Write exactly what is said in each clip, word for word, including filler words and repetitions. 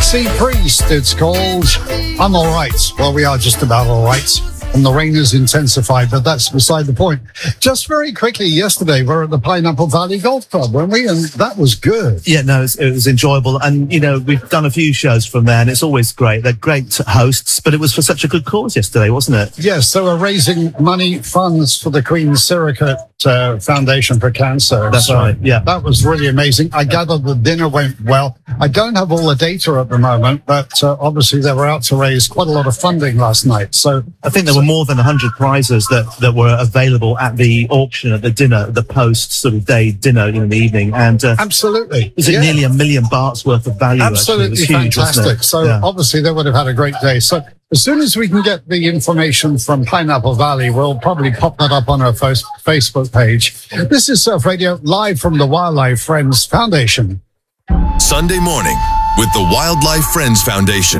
Dixie Priest, it's called I'm All Right. Well, we are just about all right. And the rain has intensified, but that's beside the point. Just very quickly, yesterday we were at the Pineapple Valley Golf Club, weren't we? And that was good. Yeah, no, it was, it was enjoyable. And, you know, we've done a few shows from there, and it's always great. They're great hosts, but it was for such a good cause yesterday, wasn't it? Yes, so we're raising money, funds for the Queen Siricate uh, Foundation for Cancer. That's so right, yeah. That was really amazing. I gather the dinner went well. I don't have all the data at the moment, but uh, obviously they were out to raise quite a lot of funding last night. So I think there were more than one hundred prizes that, that were available at the auction, at the dinner, the post sort of day dinner in the evening. And uh, absolutely. Was it yeah. nearly a million bahts worth of value? Absolutely it was huge, fantastic. So yeah. obviously they would have had a great day. So as soon as we can get the information from Pineapple Valley, we'll probably pop that up on our Facebook page. This is Surf Radio, live from the Wildlife Friends Foundation. Sunday morning with the Wildlife Friends Foundation.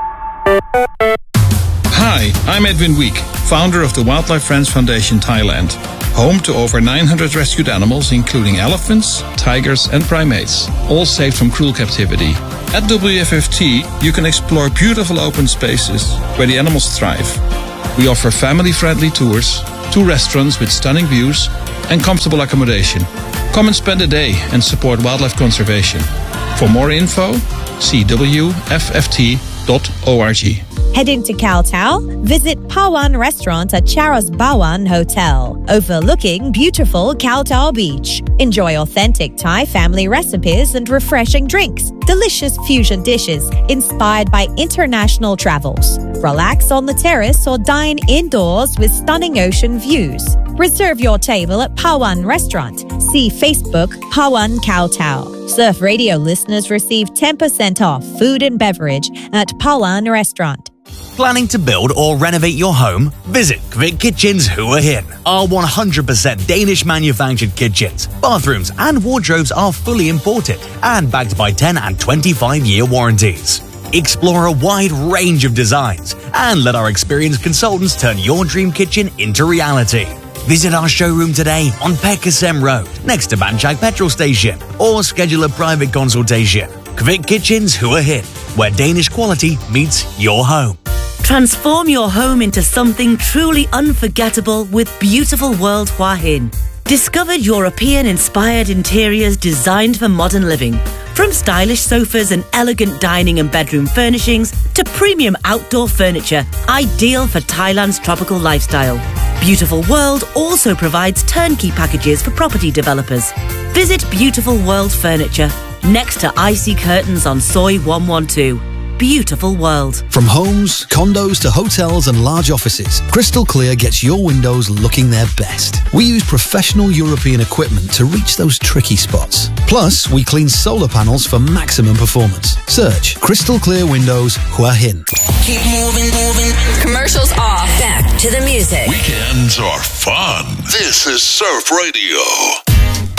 Hi, I'm Edwin Week, founder of the Wildlife Friends Foundation Thailand, home to over nine hundred rescued animals, including elephants, tigers, and primates, all saved from cruel captivity. At W F F T, you can explore beautiful open spaces where the animals thrive. We offer family-friendly tours, two restaurants with stunning views, and comfortable accommodation. Come and spend a day and support wildlife conservation. For more info, see w f f t dot org. Heading to Kowtow? Visit Pawan Restaurant at Charas Bawan Hotel, overlooking beautiful Kowtow Beach. Enjoy authentic Thai family recipes and refreshing drinks, delicious fusion dishes inspired by international travels. Relax on the terrace or dine indoors with stunning ocean views. Reserve your table at Pawan Restaurant. See Facebook Pawan Kowtow. Surf Radio listeners receive ten percent off food and beverage at Pawan Restaurant. Planning to build or renovate your home? Visit Kvik Kitchens Hua Hin. Our one hundred percent Danish manufactured kitchens, bathrooms and wardrobes are fully imported and backed by ten and twenty-five year warranties. Explore a wide range of designs and let our experienced consultants turn your dream kitchen into reality. Visit our showroom today on Pekasem Road, next to Banchak Petrol Station, or schedule a private consultation. Kvik Kitchens Hua Hin, where Danish quality meets your home. Transform your home into something truly unforgettable with Beautiful World Hua Hin. Discovered European-inspired interiors designed for modern living. From stylish sofas and elegant dining and bedroom furnishings to premium outdoor furniture, ideal for Thailand's tropical lifestyle. Beautiful World also provides turnkey packages for property developers. Visit Beautiful World Furniture, next to Icy Curtains on Soi one one two. Beautiful World. From homes, condos to hotels and large offices, Crystal Clear gets your windows looking their best. We use professional European equipment to reach those tricky spots. Plus, we clean solar panels for maximum performance. Search Crystal Clear Windows Hua Hin. Keep moving, moving. Commercials off. Back to the music. Weekends are fun. This is Surf Radio.